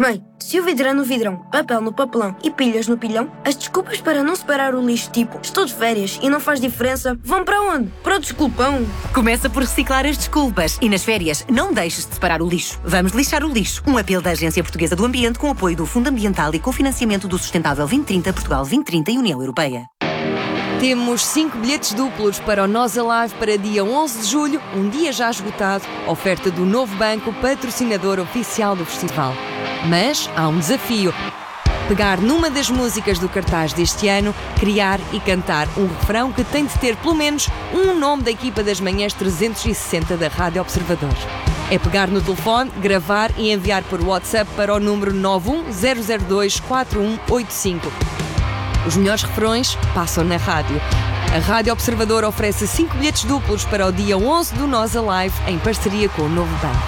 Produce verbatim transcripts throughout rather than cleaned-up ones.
Mãe, se o vidro é no vidrão, papel no papelão e pilhas no pilhão, as desculpas para não separar o lixo, tipo estou de férias e não faz diferença, vão para onde? Para o desculpão. Começa por reciclar as desculpas e nas férias não deixes de separar o lixo. Vamos lixar o lixo. Um apelo da Agência Portuguesa do Ambiente com apoio do Fundo Ambiental e cofinanciamento do Sustentável vinte trinta, Portugal vinte trinta e União Europeia. Temos cinco bilhetes duplos para o Nós Alive para dia onze de julho, um dia já esgotado, oferta do Novo Banco, patrocinador oficial do festival. Mas há um desafio. Pegar numa das músicas do cartaz deste ano, criar e cantar um refrão que tem de ter pelo menos um nome da equipa das manhãs trezentos e sessenta da Rádio Observador. É pegar no telefone, gravar e enviar por WhatsApp para o número nove um zero zero dois quatro um oito cinco. Os melhores refrões passam na rádio. A Rádio Observador oferece cinco bilhetes duplos para o dia onze do Nós Alive, em parceria com o Novo Banco.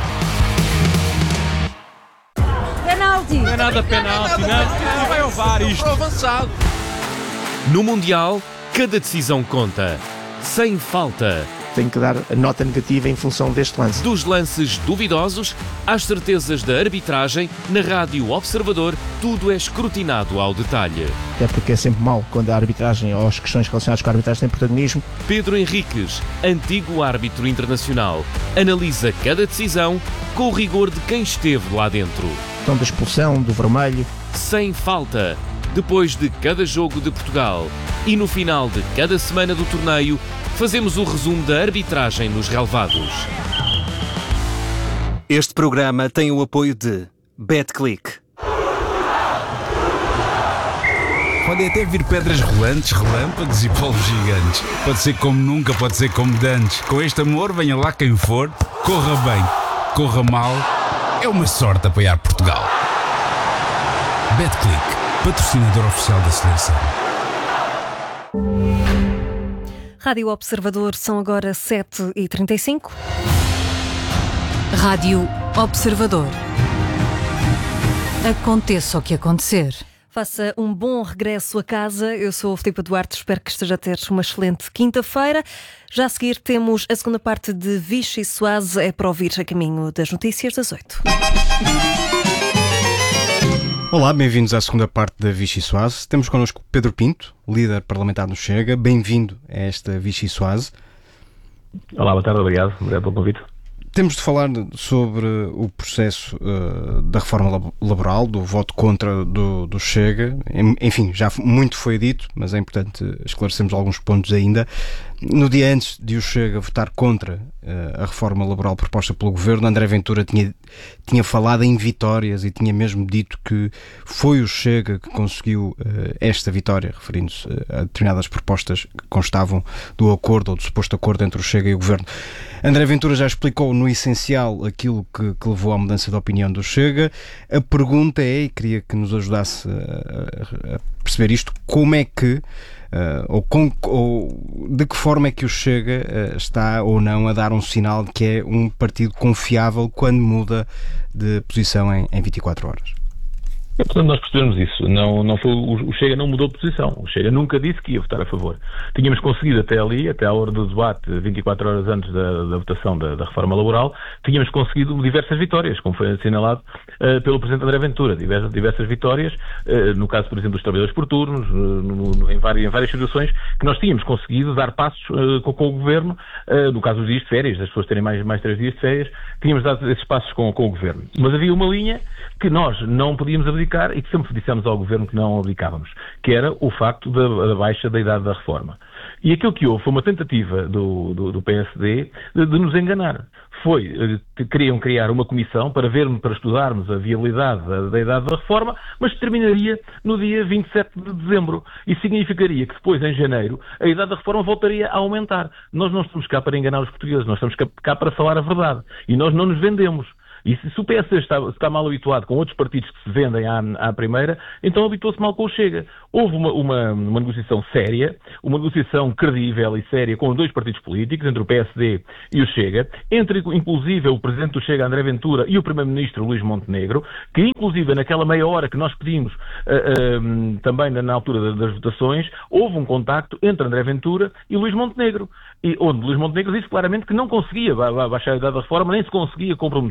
Penalti! Não é nada penalti, não. Não vai ao V A R isto. Avançado. No Mundial, cada decisão conta. Sem falta. Tem que dar a nota negativa em função deste lance. Dos lances duvidosos às certezas da arbitragem, na Rádio Observador, tudo é escrutinado ao detalhe. Até porque é sempre mau quando a arbitragem ou as questões relacionadas com a arbitragem têm protagonismo. Pedro Henriques, antigo árbitro internacional, analisa cada decisão com o rigor de quem esteve lá dentro. Então, da expulsão, do vermelho. Sem falta. Depois de cada jogo de Portugal e no final de cada semana do torneio, fazemos o resumo da arbitragem nos relevados. Este programa tem o apoio de BetClick. Podem até vir pedras rolantes, relâmpagos e polvos gigantes. Pode ser como nunca, pode ser como dantes. Com este amor, venha lá quem for, corra bem, corra mal. É uma sorte apoiar Portugal. BetClick, patrocinador oficial da seleção. Rádio Observador, são agora sete e trinta e cinco. Rádio Observador. Aconteça o que acontecer. Faça um bom regresso a casa. Eu sou a Filipe Duarte, espero que esteja a ter uma excelente quinta-feira. Já a seguir temos a segunda parte de Vichy Soase, é para ouvir a caminho das notícias das oito. Olá, bem-vindos à segunda parte da Vichy Soase. Temos connosco Pedro Pinto, líder parlamentar do Chega. Bem-vindo a esta Vichy Soase. Olá, boa tarde, obrigado. Obrigado pelo convite. Temos de falar sobre o processo uh, da reforma laboral, do voto contra do, do Chega. Enfim, já muito foi dito, mas é importante esclarecermos alguns pontos ainda. No dia antes de o Chega votar contra uh, a reforma laboral proposta pelo Governo, André Ventura tinha, tinha falado em vitórias e tinha mesmo dito que foi o Chega que conseguiu uh, esta vitória, referindo-se uh, a determinadas propostas que constavam do acordo ou do suposto acordo entre o Chega e o Governo. André Ventura já explicou no essencial aquilo que, que levou à mudança de opinião do Chega. A pergunta é, e queria que nos ajudasse a, a perceber isto, como é que Uh, ou, com, ou de que forma é que o Chega uh, está ou não a dar um sinal de que é um partido confiável quando muda de posição em, em vinte e quatro horas? É, portanto, nós percebemos isso. Não, não foi, o, o Chega não mudou de posição. O Chega nunca disse que ia votar a favor. Tínhamos conseguido até ali, até à hora do debate, vinte e quatro horas antes da, da votação da, da reforma laboral, tínhamos conseguido diversas vitórias, como foi assinalado uh, pelo Presidente André Ventura. Diversas, diversas vitórias, uh, no caso, por exemplo, dos trabalhadores por turnos, uh, no, no, em, várias, em várias situações, que nós tínhamos conseguido dar passos uh, com, com o Governo, uh, no caso dos dias de férias, das pessoas terem mais, mais três dias de férias, tínhamos dado esses passos com, com o Governo. Mas havia uma linha que nós não podíamos abdicar e que sempre dissemos ao Governo que não abdicávamos, que era o facto da, da baixa da idade da reforma. E aquilo que houve foi uma tentativa do, do, do P S D de, de nos enganar. Foi, queriam criar uma comissão para vermos, para estudarmos a viabilidade da, da idade da reforma, mas terminaria no dia vinte e sete de dezembro. Isso significaria que depois, em janeiro, a idade da reforma voltaria a aumentar. Nós não estamos cá para enganar os portugueses, nós estamos cá para falar a verdade. E nós não nos vendemos. E se o P S D está, está mal habituado com outros partidos que se vendem à, à primeira, então habituou-se mal com o Chega. Houve uma, uma, uma negociação séria, uma negociação credível e séria com dois partidos políticos, entre o P S D e o Chega, entre inclusive o Presidente do Chega, André Ventura, e o Primeiro-Ministro, Luís Montenegro, que inclusive naquela meia hora que nós pedimos, uh, uh, também na altura das votações, houve um contacto entre André Ventura e Luís Montenegro, e onde Luís Montenegro disse claramente que não conseguia baixar a idade da reforma, nem se conseguia comprometer.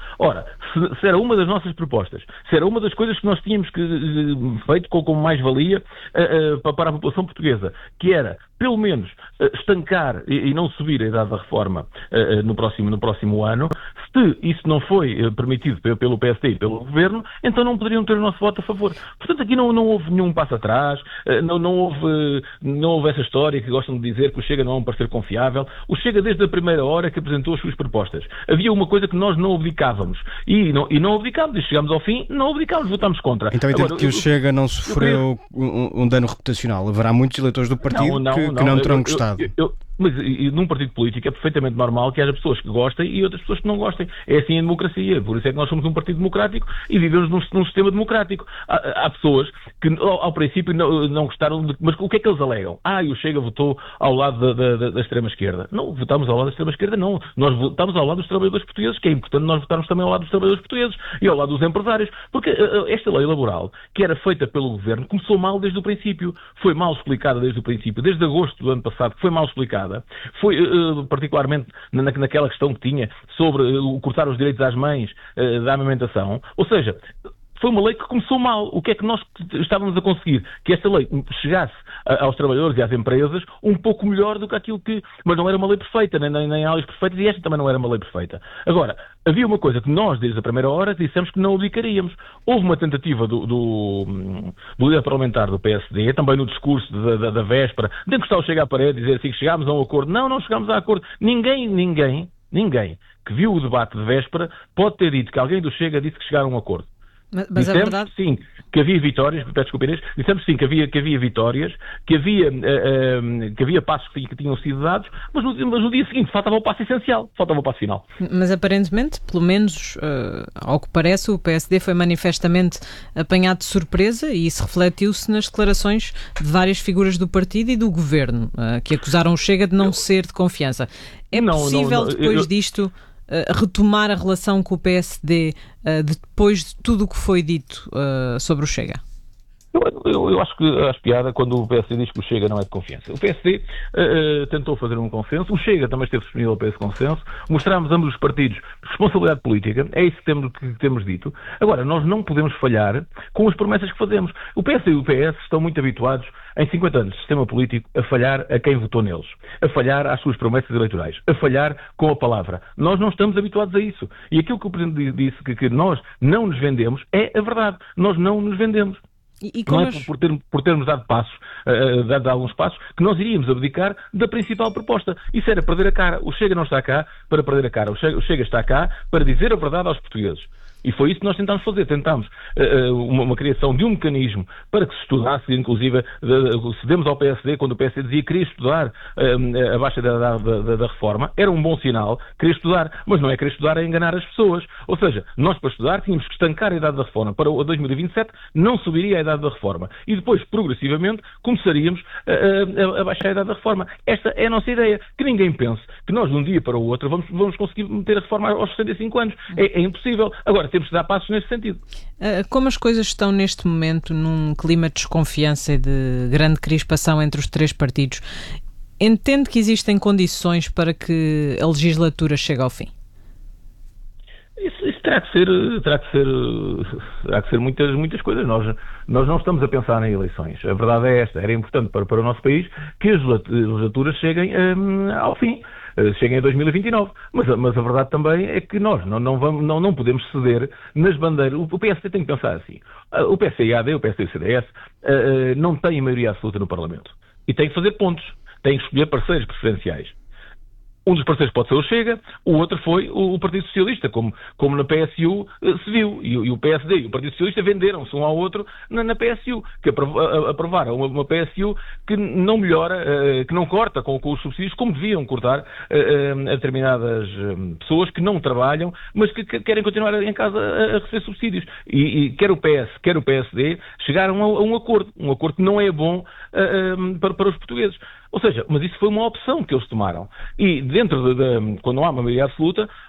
Ora, se, se era uma das nossas propostas, se era uma das coisas que nós tínhamos que, feito como mais-valia uh, uh, para a população portuguesa, que era, pelo menos, uh, estancar e, e não subir a idade da reforma uh, uh, no, próximo, no próximo ano, se isso não foi uh, permitido pelo, pelo P S D e pelo Governo, então não poderiam ter o nosso voto a favor. Portanto, aqui não, não houve nenhum passo atrás, uh, não, não, houve, uh, não houve essa história que gostam de dizer que o Chega não é um parceiro confiável. O Chega, desde a primeira hora que apresentou as suas propostas, havia uma coisa que nós não abdicávamos. E não, e não abdicámos, e chegámos ao fim, não abdicámos, votámos contra. Então entendo que o Chega não sofreu um, um dano reputacional. Haverá muitos eleitores do partido não, não, que, não, que não terão eu, gostado. Eu, eu, mas e, num partido político é perfeitamente normal que haja pessoas que gostem e outras pessoas que não gostem. É assim a democracia. Por isso é que nós somos um partido democrático e vivemos num, num sistema democrático. Há, há pessoas que ao, ao princípio não, não gostaram, de, mas o que é que eles alegam? Ah, o Chega votou ao lado da, da, da extrema-esquerda. Não, votámos ao lado da extrema-esquerda, não. Nós votámos ao lado dos trabalhadores portugueses, que é importante nós votarmos também ao lado dos trabalhadores portugueses e ao lado dos empresários. Porque uh, esta lei laboral, que era feita pelo Governo, começou mal desde o princípio. Foi mal explicada desde o princípio. Desde agosto do ano passado foi mal explicada. Foi uh, particularmente na, naquela questão que tinha sobre uh, cortar os direitos às mães uh, da amamentação. Ou seja, foi uma lei que começou mal. O que é que nós estávamos a conseguir? Que esta lei chegasse aos trabalhadores e às empresas um pouco melhor do que aquilo que... Mas não era uma lei perfeita, nem, nem, nem há leis perfeitas, e esta também não era uma lei perfeita. Agora, havia uma coisa que nós, desde a primeira hora, dissemos que não abdicaríamos. Houve uma tentativa do, do, do líder parlamentar do P S D, também no discurso da, da, da véspera, de encostar o Chega à parede e dizer assim que chegámos a um acordo. Não, não chegámos a acordo. Ninguém, ninguém, ninguém que viu o debate de véspera pode ter dito que alguém do Chega disse que chegaram a um acordo. Mas, mas dissemos, a verdade... sim, que havia vitórias, peço desculpa, Inês, dissemos sim que havia, que havia vitórias, que havia, uh, uh, que havia passos que, que tinham sido dados, mas no, mas no dia seguinte faltava o passo essencial, faltava o passo final. Mas aparentemente, pelo menos uh, ao que parece, o P S D foi manifestamente apanhado de surpresa e isso refletiu-se nas declarações de várias figuras do partido e do governo, uh, que acusaram o Chega de não eu... ser de confiança. É não, possível, não, não, depois eu... disto... Uh, retomar a relação com o P S D uh, depois de tudo o que foi dito uh, sobre o Chega? Eu, eu, eu acho que acho piada quando o P S D diz que o Chega não é de confiança. O P S D uh, tentou fazer um consenso, o Chega também esteve disponível para esse consenso, mostramos ambos os partidos responsabilidade política, é isso que temos, que temos dito. Agora, nós não podemos falhar com as promessas que fazemos. O P S D e o P S estão muito habituados, em cinquenta anos de sistema político, a falhar a quem votou neles, a falhar às suas promessas eleitorais, a falhar com a palavra. Nós não estamos habituados a isso. E aquilo que o Presidente disse, que, que nós não nos vendemos, é a verdade. Nós não nos vendemos. E, e não é as... por, ter, por termos dado passos, uh, dado alguns passos, que nós iríamos abdicar da principal proposta. Isso era perder a cara. O Chega não está cá para perder a cara. O Chega, o Chega está cá para dizer a verdade aos portugueses. E foi isso que nós tentámos fazer. Tentámos uh, uma, uma criação de um mecanismo para que se estudasse, inclusive, uh, cedemos ao P S D, quando o P S D dizia que queria estudar uh, a baixa da, da, da, da reforma, era um bom sinal, queria estudar, mas não é querer estudar a enganar as pessoas. Ou seja, nós para estudar tínhamos que estancar a idade da reforma. Para o dois mil e vinte e sete não subiria a idade da reforma. E depois, progressivamente, começaríamos a, a, a baixar a idade da reforma. Esta é a nossa ideia. Que ninguém pense que nós, de um dia para o outro, vamos, vamos conseguir meter a reforma aos sessenta e cinco anos. É, é impossível. Agora, temos que dar passos nesse sentido. Como as coisas estão neste momento num clima de desconfiança e de grande crispação entre os três partidos, entende que existem condições para que a legislatura chegue ao fim? Isso, isso terá que ser, terá que ser, terá que ser muitas, muitas coisas. Nós, nós não estamos a pensar em eleições. A verdade é esta. Era importante para, para o nosso país que as legislaturas cheguem um, ao fim. Cheguem em dois mil e vinte e nove. Mas, mas a verdade também é que nós não, não, vamos, não, não podemos ceder nas bandeiras. O P S D tem que pensar assim. O P S D e a AD, o P S D e o C D S uh, não têm maioria absoluta no Parlamento. E têm que fazer pontos. Têm que escolher parceiros preferenciais. Um dos parceiros pode ser o Chega, o outro foi o, o Partido Socialista, como, como na P S U uh, se viu. E, e o P S D e o Partido Socialista venderam-se um ao outro na, na P S U, que aprovaram uma, uma P S U que não melhora, uh, que não corta com, com os subsídios, como deviam cortar uh, uh, a determinadas uh, pessoas que não trabalham, mas que, que querem continuar em casa a, a receber subsídios. E, e quer o P S, quer o P S D chegaram a, a um acordo, um acordo que não é bom uh, uh, para, para os portugueses. Ou seja, mas isso foi uma opção que eles tomaram. E dentro de, de quando há uma maioria absoluta,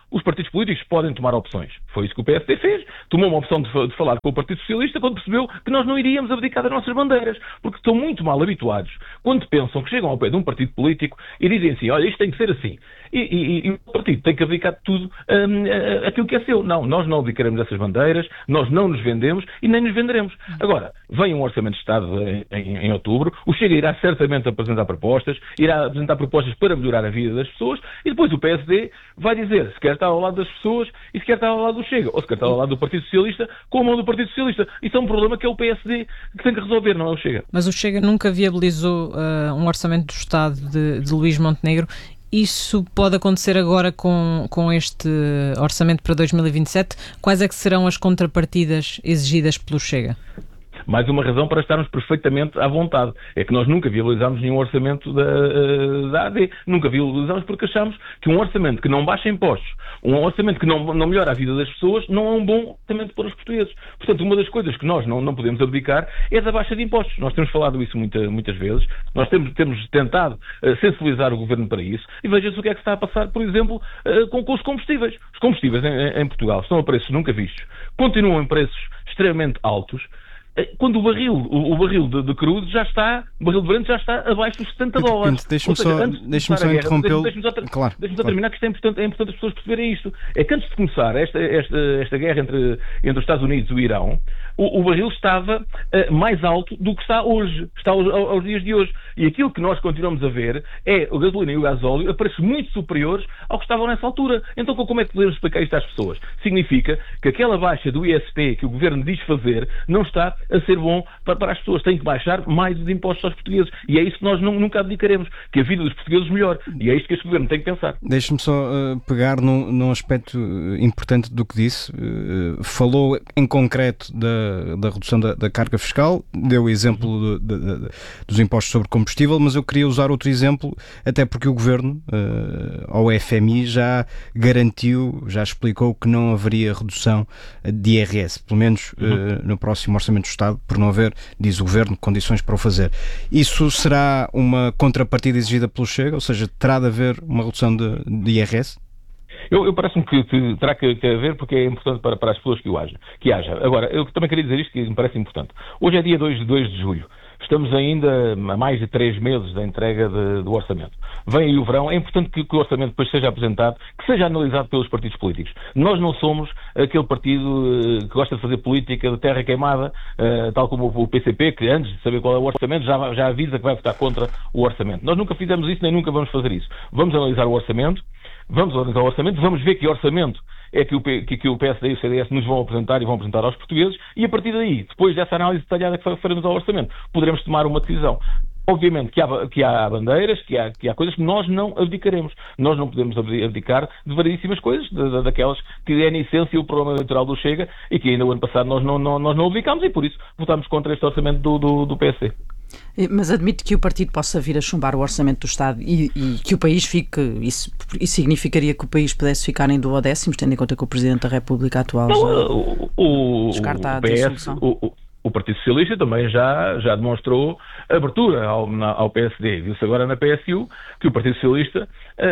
os partidos políticos podem tomar opções. Foi isso que o P S D fez. Tomou uma opção de, de falar com o Partido Socialista quando percebeu que nós não iríamos abdicar das nossas bandeiras, porque estão muito mal habituados quando pensam que chegam ao pé de um partido político e dizem assim, olha, isto tem que ser assim. E, e, e o partido tem que abdicar de tudo um, aquilo que é seu. Não, nós não abdicaremos dessas bandeiras, nós não nos vendemos e nem nos venderemos. Agora, vem um Orçamento de Estado em, em, em outubro, o Chega irá certamente apresentar propostas, irá apresentar propostas para melhorar a vida das pessoas e depois o P S D vai dizer se quer estar ao lado das pessoas e se quer estar ao lado do Chega, ou se quer estar ao lado do Partido Socialista com a mão do Partido Socialista. Isso é um problema que é o P S D que tem que resolver, não é o Chega. Mas o Chega nunca viabilizou uh, um Orçamento do Estado de, de Luís Montenegro. Isso pode acontecer agora com, com este orçamento para dois mil e vinte e sete? Quais é que serão as contrapartidas exigidas pelo Chega? Mais uma razão para estarmos perfeitamente à vontade. É que nós nunca viabilizámos nenhum orçamento da, da A D. Nunca viabilizámos porque achamos que um orçamento que não baixa impostos, um orçamento que não, não melhora a vida das pessoas, não é um bom orçamento para os portugueses. Portanto, uma das coisas que nós não, não podemos abdicar é da baixa de impostos. Nós temos falado isso muita, muitas vezes. Nós temos, temos tentado uh, sensibilizar o Governo para isso. E veja-se o que é que está a passar, por exemplo, uh, com, com os combustíveis. Os combustíveis em, em Portugal estão a preços nunca vistos. Continuam em preços extremamente altos. Quando o barril, o, o barril de, de crudo já está, o barril de Brent já está abaixo dos setenta dólares. Deixa-me só, deixa só interrompê-lo. Deixa-me só, ter, claro, deixa só claro. terminar, que isto é importante, é importante as pessoas perceberem isto. É que antes de começar esta, esta, esta guerra entre, entre os Estados Unidos e o Irão, o, o barril estava uh, mais alto do que está hoje, está aos, aos dias de hoje. E aquilo que nós continuamos a ver é o gasolina e o gasóleo a preços muito superiores ao que estavam nessa altura. Então como é que podemos explicar isto às pessoas? Significa que aquela baixa do I S P que o Governo diz fazer não está a ser bom para, para as pessoas. Têm que baixar mais os impostos aos portugueses. E é isso que nós não, nunca abdicaremos. Que a vida dos portugueses melhore. E é isto que este Governo tem que pensar. Deixe-me só uh, pegar num, num aspecto importante do que disse. Uh, falou em concreto da, da redução da, da carga fiscal, deu o exemplo de, de, de, dos impostos sobre combustível, mas eu queria usar outro exemplo, até porque o Governo, uh, ao F M I, já garantiu, já explicou que não haveria redução de I R S, pelo menos uh, uhum. no próximo Orçamento do Estado, por não haver, diz o Governo, condições para o fazer. Isso será uma contrapartida exigida pelo Chega, ou seja, terá de haver uma redução de, de I R S? Eu, eu parece-me que, que terá que, que haver, porque é importante para, para as pessoas que o haja, que haja. Agora, eu também queria dizer isto, que me parece importante. Hoje é dia dois de julho. Estamos ainda a mais de três meses da entrega de, do orçamento. Vem aí o verão. É importante que, que o orçamento depois seja apresentado, que seja analisado pelos partidos políticos. Nós não somos aquele partido uh, que gosta de fazer política de terra queimada, uh, tal como o, o P C P, que antes de saber qual é o orçamento já, já avisa que vai votar contra o orçamento. Nós nunca fizemos isso, nem nunca vamos fazer isso. Vamos analisar o orçamento, vamos analisar o orçamento, vamos ver que orçamento é que o, que, que o P S D e o C D S nos vão apresentar e vão apresentar aos portugueses, e a partir daí, depois dessa análise detalhada que faremos ao orçamento, poderemos tomar uma decisão. Obviamente que há, que há bandeiras, que há, que há coisas que nós não abdicaremos. Nós não podemos abdicar de variedíssimas coisas, de, de, daquelas que é, na essência, o programa eleitoral do Chega, e que ainda o ano passado nós não, não, nós não abdicámos, e por isso votámos contra este orçamento do, do, do P S D. Mas admite que o partido possa vir a chumbar o orçamento do Estado e, e que o país fique, isso, isso significaria que o país pudesse ficar em duodécimos, tendo em conta que o Presidente da República atual não, já o, o, descarta a dissolução? O, o Partido Socialista também já, já demonstrou abertura ao, na, ao P S D. Viu-se agora na P S U que o Partido Socialista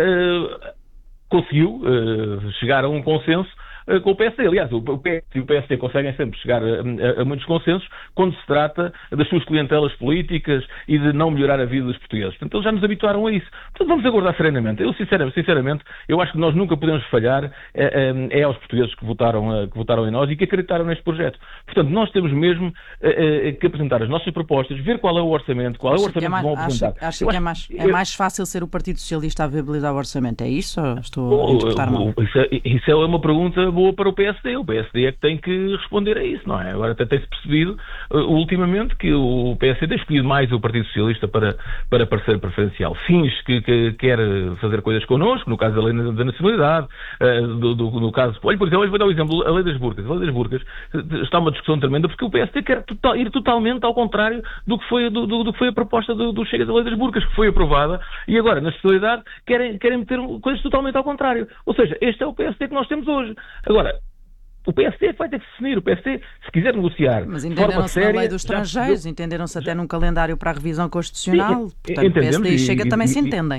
uh, conseguiu uh, chegar a um consenso com o P S D. Aliás, o P S e o P S D conseguem sempre chegar a, a, a muitos consensos quando se trata das suas clientelas políticas e de não melhorar a vida dos portugueses. Portanto, eles já nos habituaram a isso. Portanto, vamos aguardar serenamente. Eu, sinceramente, sinceramente eu acho que nós nunca podemos falhar é, é aos portugueses que votaram, que votaram em nós e que acreditaram neste projeto. Portanto, nós temos mesmo é, é, que apresentar as nossas propostas, ver qual é o orçamento, qual é o orçamento que, é mais, que vão apresentar. Acho, acho que é mais, é mais fácil ser o Partido Socialista a viabilizar o orçamento. É isso ou estou a interpretar mal? Isso é, isso é uma pergunta boa para o P S D. O P S D é que tem que responder a isso, não é? Agora até tem-se percebido uh, ultimamente que o P S D tem escolhido mais o Partido Socialista para, para parceiro preferencial. Finge que, que quer fazer coisas connosco, no caso da lei da nacionalidade, uh, do, do, no caso... Olha, por exemplo, hoje vou dar o exemplo, a lei das burcas. A lei das burcas está uma discussão tremenda porque o P S D quer total, ir totalmente ao contrário do que foi, do, do, do que foi a proposta do, do Chega da lei das burcas, que foi aprovada, e agora, na sociedade, querem, querem meter coisas totalmente ao contrário. Ou seja, este é o P S D que nós temos hoje. Agora, o P S D vai ter que se definir. O P S D, se quiser negociar... Mas entenderam-se na lei dos estrangeiros, já... entenderam-se até num calendário para a revisão constitucional. Sim, portanto, o P S D e Chega e, também e, se entendem.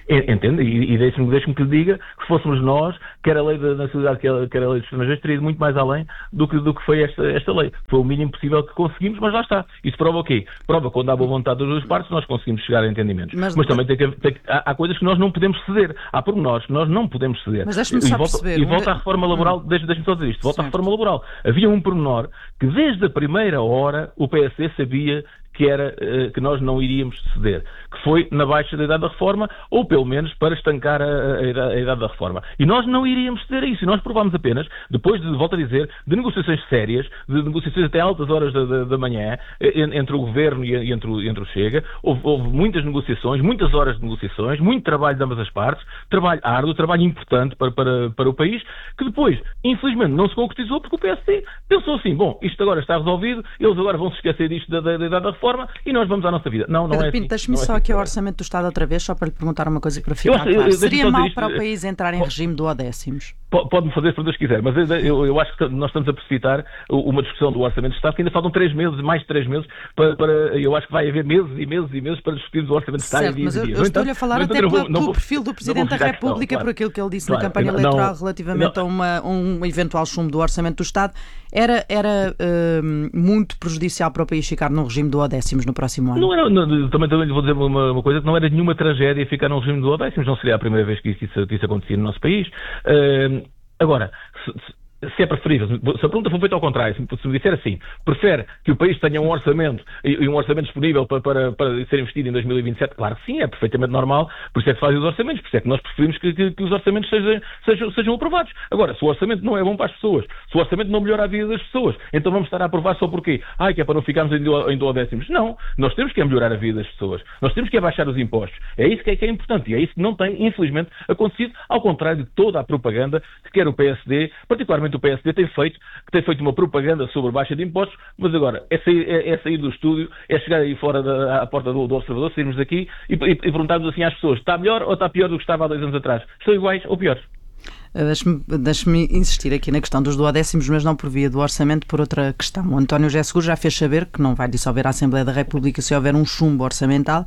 Entende? E, e deixe-me, deixe-me que lhe diga que se fôssemos nós, quer a lei da nacionalidade, quer, quer a lei dos estrangeiros, teria ido muito mais além do que, do que foi esta, esta lei. Foi o mínimo possível que conseguimos, mas lá está. Isso prova o quê? Prova quando há boa vontade das duas partes, nós conseguimos chegar a entendimentos. Mas, mas também tem que, tem que, há, há coisas que nós não podemos ceder. Há pormenores que nós não podemos ceder. Mas deixe-me só e volta, perceber. E volta à reforma laboral, hum. deixe-me deixe só dizer isto, volta certo. à reforma laboral. Havia um pormenor que desde a primeira hora o P S D sabia que era uh, que nós não iríamos ceder, que foi na baixa da idade da reforma, ou pelo menos para estancar a, a, a idade da reforma. E nós não iríamos ceder a isso, e nós provámos apenas, depois de, volto a dizer, de negociações sérias, de negociações até altas horas da, da, da manhã, entre o Governo e entre o, entre o Chega, houve, houve muitas negociações, muitas horas de negociações, muito trabalho de ambas as partes, trabalho árduo, trabalho importante para, para, para o país, que depois, infelizmente, não se concretizou porque o P S D pensou assim, bom, isto agora está resolvido, eles agora vão se esquecer disto da, da, da idade da reforma, e nós vamos à nossa vida. Não, não Pedro é Pinto, assim. deixe-me só é aqui assim. ao Orçamento do Estado outra vez, só para lhe perguntar uma coisa para ficar eu, claro. Eu, eu, Seria mau isto, para o país entrar em regime do duodécimos? Pode-me fazer se Deus quiser, mas eu, eu acho que nós estamos a precipitar uma discussão do Orçamento do Estado que ainda faltam três meses, mais de três meses, para, para, eu acho que vai haver meses e meses e meses para discutirmos o Orçamento do Estado. Certo, e mas eu, dias. eu estou-lhe a falar até pelo, vou, pelo perfil do Presidente da República, questão, claro. por aquilo que ele disse claro, na campanha eleitoral não, relativamente não, a uma, um eventual chumbo do Orçamento do Estado. Era, era uh, muito prejudicial para o país ficar num regime do duodécimos no próximo ano? Não era, não, também, também lhe vou dizer uma, uma coisa, que não era nenhuma tragédia ficar num regime do duodécimos, não seria a primeira vez que isso, que isso acontecia no nosso país. Uh, agora, se, se, se é preferível, se a pergunta for feita ao contrário, se me disser assim, prefere que o país tenha um orçamento e um orçamento disponível para, para, para ser investido em dois mil e vinte e sete, claro que sim, é perfeitamente normal, por isso é que se fazem os orçamentos, por isso é que nós preferimos que, que, que os orçamentos sejam, sejam, sejam aprovados. Agora, se o orçamento não é bom para as pessoas, se o orçamento não melhora a vida das pessoas, então vamos estar a aprovar só porquê? Ai, que é para não ficarmos em, em duodécimos. Não, nós temos que melhorar a vida das pessoas, nós temos que abaixar os impostos. É isso que é, que é importante e é isso que não tem, infelizmente, acontecido, ao contrário de toda a propaganda que quer o P S D, particularmente o P S D, tem feito que tem feito uma propaganda sobre baixa de impostos, mas agora é sair, é, é sair do estúdio, é chegar aí fora da à porta do, do observador, sairmos daqui e, e, e perguntarmos assim às pessoas, está melhor ou está pior do que estava há dois anos atrás? Estão iguais ou piores? Deixe-me, deixe-me insistir aqui na questão dos duodécimos, mas não por via do orçamento, por outra questão. O António José Seguro já fez saber que não vai dissolver a Assembleia da República se houver um chumbo orçamental.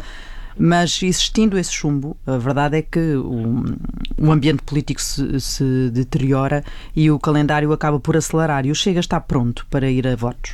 Mas existindo esse chumbo, a verdade é que o, o ambiente político se, se deteriora e o calendário acaba por acelerar. E o Chega está pronto para ir a votos?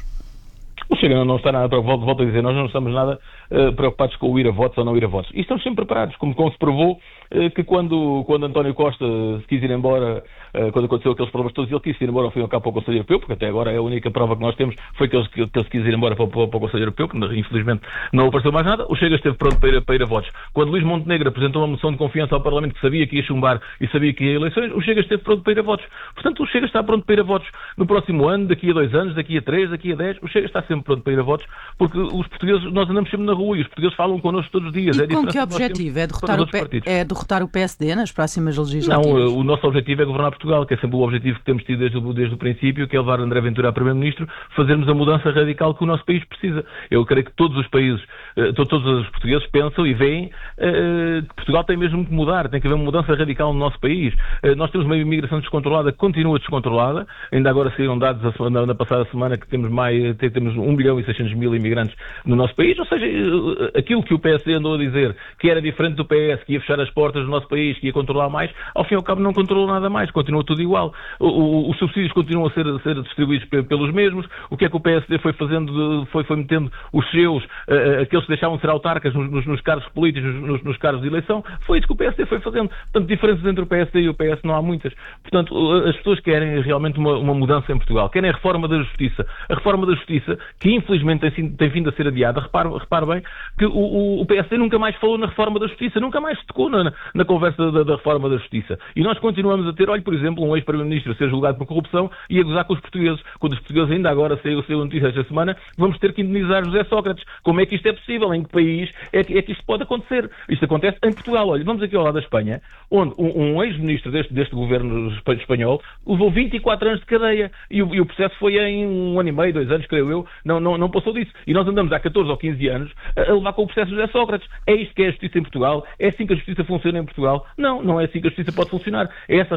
O Chega não está nada, volto, volto a dizer, nós não estamos nada uh, preocupados com o ir a votos ou não ir a votos. E estamos sempre preparados, como, como se provou uh, que quando, quando António Costa se quis ir embora, uh, quando aconteceu aqueles problemas todos, ele quis ir embora ao fim e ao cabo para o Conselho Europeu, porque até agora é a única prova que nós temos foi que ele, que ele se quis ir embora para, para, para o Conselho Europeu, que infelizmente não apareceu mais nada. O Chega esteve pronto para ir, para ir a votos. Quando Luís Montenegro apresentou uma moção de confiança ao Parlamento que sabia que ia chumbar e sabia que ia a eleições, o Chega esteve pronto para ir a votos. Portanto, o Chega está pronto para ir a votos no próximo ano, daqui a dois anos, daqui a três, daqui a dez. O Chega está sempre pronto para ir a votos, porque os portugueses, nós andamos sempre na rua e os portugueses falam connosco todos os dias. E é com que objetivo? É derrotar, o P... é derrotar o P S D nas próximas legislativas? Não, o nosso objetivo é governar Portugal, que é sempre o objetivo que temos tido desde o, desde o princípio, que é levar André Ventura a Primeiro-Ministro, fazermos a mudança radical que o nosso país precisa. Eu creio que todos os países, todos os portugueses pensam e veem que Portugal tem mesmo que mudar, tem que haver uma mudança radical no nosso país. Nós temos uma imigração descontrolada que continua descontrolada, ainda agora saíram dados na, na passada semana que temos mais, temos um milhão e seiscentos mil imigrantes no nosso país, ou seja, aquilo que o P S D andou a dizer, que era diferente do P S, que ia fechar as portas do nosso país, que ia controlar mais, ao fim e ao cabo não controlou nada mais, continua tudo igual. O, o, os subsídios continuam a ser, a ser distribuídos pelos mesmos. O que é que o P S D foi fazendo, foi, foi metendo os seus, uh, aqueles que deixavam de ser autarcas nos, nos, nos cargos políticos, nos, nos cargos de eleição, foi isso que o P S D foi fazendo. Portanto, diferenças entre o P S D e o P S não há muitas. Portanto, as pessoas querem realmente uma, uma mudança em Portugal, querem a reforma da justiça. A reforma da justiça, que infelizmente tem, tem vindo a ser adiada, repare, repare bem, que o, o P S D nunca mais falou na reforma da justiça, nunca mais se tocou na, na conversa da, da reforma da justiça. E nós continuamos a ter, olha, por exemplo, um ex-primeiro-ministro a ser julgado por corrupção e a gozar com os portugueses. Quando os portugueses ainda agora saiu a notícia esta semana, vamos ter que indenizar José Sócrates. Como é que isto é possível? Em que país é que, é que isto pode acontecer? Isto acontece em Portugal. Olha, vamos aqui ao lado da Espanha, onde um, um ex-ministro deste, deste governo espanhol levou vinte e quatro anos de cadeia e o, e o processo foi em um ano e meio, dois anos, creio eu, não, não, não passou disso. E nós andamos há catorze ou quinze anos a levar com o processo de José Sócrates. É isto que é a justiça em Portugal? É assim que a justiça funciona em Portugal? Não, não é assim que a justiça pode funcionar. É essa reforma da justiça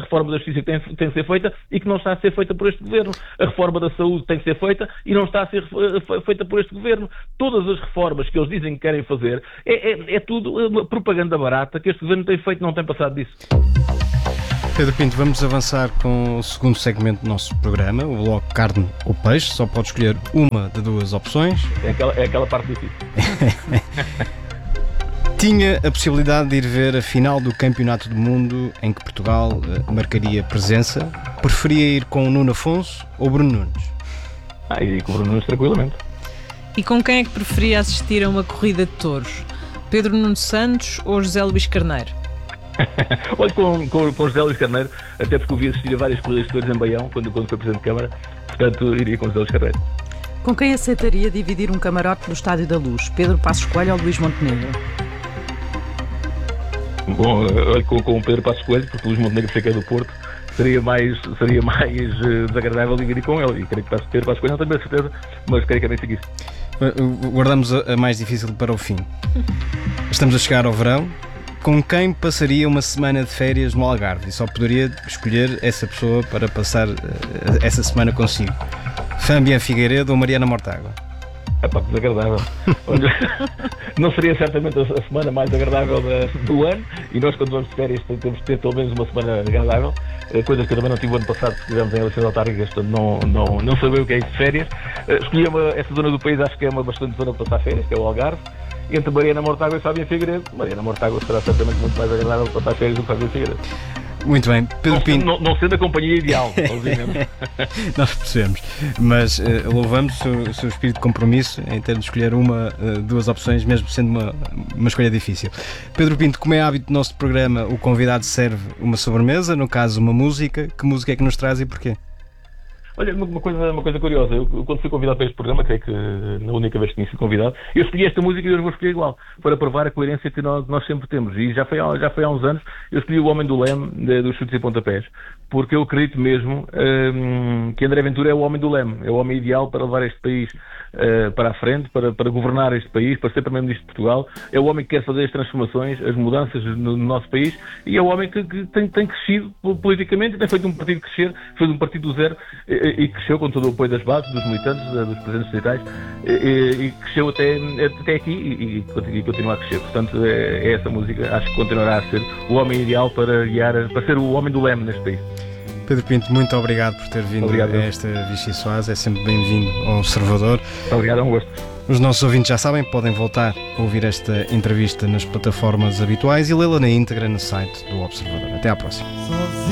justiça que tem, tem que ser feita e que não está a ser feita por este governo. A reforma da saúde tem que ser feita e não está a ser feita por este governo. Todas as reformas que eles dizem que querem fazer é, é, é tudo uma propaganda barata que este governo tem feito e não tem passado disso. Pedro Pinto, vamos avançar com o segundo segmento do nosso programa, o bloco carne ou peixe. Só pode escolher uma de duas opções. É aquela, é aquela parte difícil. Tinha a possibilidade de ir ver a final do Campeonato do Mundo em que Portugal uh, marcaria presença. Preferia ir com o Nuno Afonso ou Bruno Nunes? Ah, e com o Bruno Nunes tranquilamente. E com quem é que preferia assistir a uma corrida de touros? Pedro Nuno Santos ou José Luís Carneiro? Olha, com, com, com José Luís Carneiro, até porque eu vi assistir a várias corridas de touros em Baião, quando, quando foi Presidente de Câmara, portanto iria com José Luís Carneiro. Com quem aceitaria dividir um camarote no Estádio da Luz? Pedro Passos Coelho ou Luís Montenegro? Bom, olha, com, com o Pedro Passos Coelho, porque o Luís Montenegro fica do Porto, seria mais, seria mais uh, desagradável dividir com ele. E creio que Pedro Passos Coelho não tenho a certeza, mas creio que é bem seguir. Guardamos a, a mais difícil para o fim. Estamos a chegar ao verão. Com quem passaria uma semana de férias no Algarve? E só poderia escolher essa pessoa para passar uh, essa semana consigo. Fabián Figueiredo ou Mariana Mortágua? É pá, desagradável. Olha, não seria certamente a semana mais agradável da, do ano, e nós quando vamos de férias temos de ter pelo menos uma semana agradável, coisas que eu também não tive o ano passado, porque estivemos em eleições autárquicas, portanto não, não, não sabia o que é isso de férias. Escolhi uma, essa zona do país, acho que é uma bastante zona para passar férias, que é o Algarve. Entre Mariana Mortágua e Fabián Figueiredo, Mariana Mortágua será certamente muito mais agradável para passar férias do que Fabián Figueiredo. Muito bem, Pedro não, Pinto. Não, não sendo a companhia ideal, obviamente. Nós percebemos, mas uh, louvamos o seu, o seu espírito de compromisso em ter de escolher uma, uh, duas opções, mesmo sendo uma, uma escolha difícil. Pedro Pinto, como é hábito do nosso programa, o convidado serve uma sobremesa, no caso uma música. Que música é que nos traz e porquê? Olha, uma coisa, uma coisa curiosa, eu quando fui convidado para este programa, creio que na única vez que tinha sido convidado, eu escolhi esta música e hoje vou escolher igual, para provar a coerência que nós, nós sempre temos. E já foi, há, já foi há uns anos, eu escolhi o Homem do Leme, de, dos Chutes e Pontapés, porque eu acredito mesmo hum, que André Ventura é o Homem do Leme, é o homem ideal para levar este país uh, para a frente, para, para governar este país, para ser Primeiro-Ministro de Portugal. É o homem que quer fazer as transformações, as mudanças no, no nosso país, e é o homem que, que tem, tem crescido politicamente, tem feito um partido crescer, fez um partido do zero, e, e cresceu com todo o apoio das bases, dos militantes, dos presentes distritais, e, e, e cresceu até, até aqui e, e continua a crescer. Portanto, é, é essa música, acho que continuará a ser o homem ideal para guiar, para ser o homem do leme neste país. Pedro Pinto, muito obrigado por ter vindo obrigado, a esta Vichy Soares, é sempre bem-vindo ao Observador. Obrigado, é um gosto. Os nossos ouvintes já sabem, podem voltar a ouvir esta entrevista nas plataformas habituais e lê-la na íntegra no site do Observador. Até à próxima.